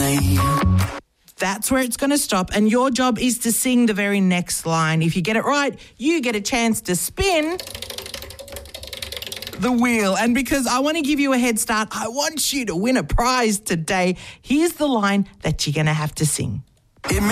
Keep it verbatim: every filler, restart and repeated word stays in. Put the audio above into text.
That's where it's going to stop, and your job is to sing the very next line. If you get it right, you get a chance to spin the wheel. And because I want to give you a head start, I want you to win a prize today. Here's the line that you're going to have to sing.